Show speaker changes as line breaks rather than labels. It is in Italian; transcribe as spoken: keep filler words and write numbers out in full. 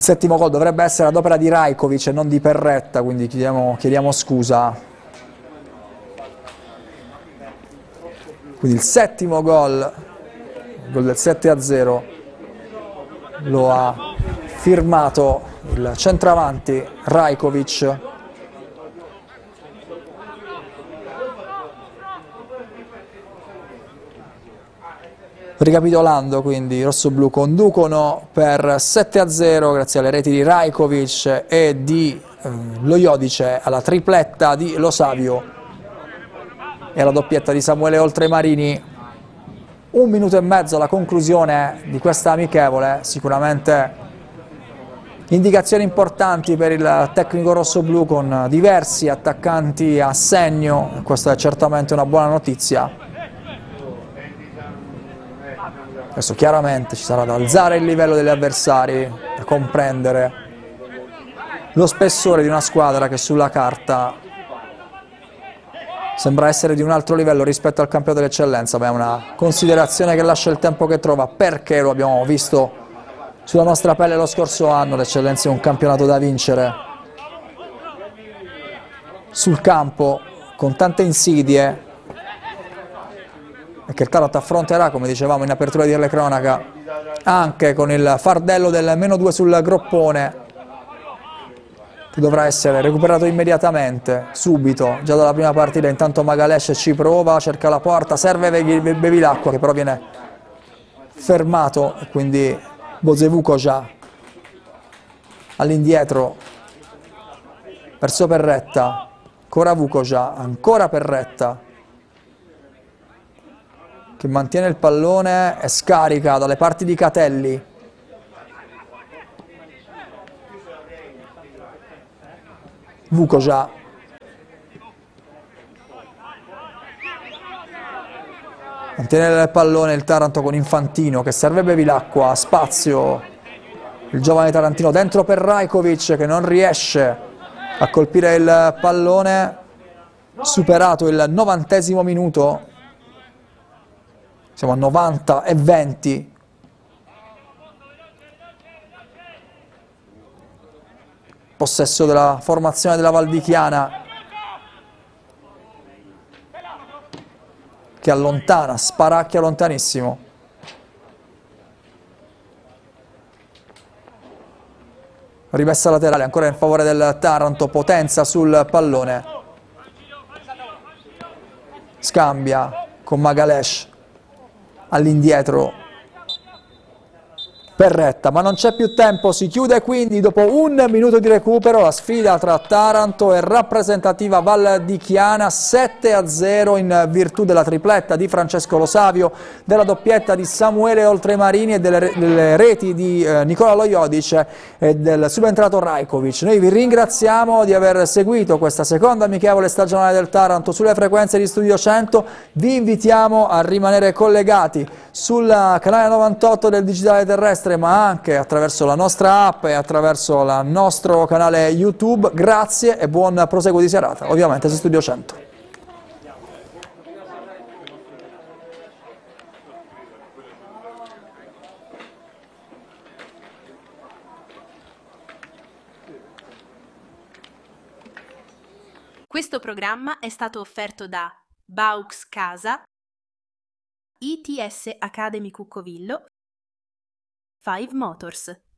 Il settimo gol dovrebbe essere ad opera di Rajkovic e non di Perretta, quindi chiediamo, chiediamo scusa. Quindi il settimo gol, il gol del sette a zero, lo ha firmato il centravanti Rajkovic. Ricapitolando, quindi i rossoblù conducono per sette a zero grazie alle reti di Rajkovic e di eh, Lojodice, alla tripletta di Lo Savio e alla doppietta di Samuele Oltremarini. Un minuto e mezzo alla conclusione di questa amichevole, sicuramente indicazioni importanti per il tecnico rossoblù con diversi attaccanti a segno, questa è certamente una buona notizia. Adesso chiaramente ci sarà da alzare il livello degli avversari, da comprendere lo spessore di una squadra che sulla carta sembra essere di un altro livello rispetto al campionato dell'eccellenza, ma è una considerazione che lascia il tempo che trova, perché lo abbiamo visto sulla nostra pelle lo scorso anno, l'eccellenza è un campionato da vincere sul campo, con tante insidie, e che il Taranto affronterà, come dicevamo in apertura di telecronaca, anche con il fardello del meno due sul groppone, che dovrà essere recuperato immediatamente, subito, già dalla prima partita. Intanto Magalesh ci prova, cerca la porta, serve Bevilacqua che però viene fermato, e quindi Bozevukoja all'indietro verso Perretta, ancora Vukoja, ancora Perretta che mantiene il pallone e scarica dalle parti di Catelli. Vukoja. Mantiene il pallone il Taranto con Infantino che serve Bevilacqua, spazio il giovane tarantino dentro per Rajkovic che non riesce a colpire il pallone, superato il novantesimo minuto. Siamo a novanta e venti. Possesso della formazione della Valdichiana che allontana, sparacchia lontanissimo. Rimessa laterale ancora in favore del Taranto, potenza sul pallone. Scambia con Magalesh. All'indietro Perretta, ma non c'è più tempo, si chiude quindi dopo un minuto di recupero la sfida tra Taranto e rappresentativa Valdichiana, sette a zero in virtù della tripletta di Francesco Lo Savio, della doppietta di Samuele Oltremarini e delle, delle reti di eh, Nicola Lojodice e del subentrato Rajkovic. Noi vi ringraziamo di aver seguito questa seconda amichevole stagionale del Taranto sulle frequenze di Studio cento, vi invitiamo a rimanere collegati sul canale novantotto del Digitale Terrestre, ma anche attraverso la nostra app e attraverso il nostro canale YouTube. Grazie e buon proseguo di serata, ovviamente su Studio cento.
Questo programma è stato offerto da Baux Casa, I T S Academy Cuccovillo, Five Motors.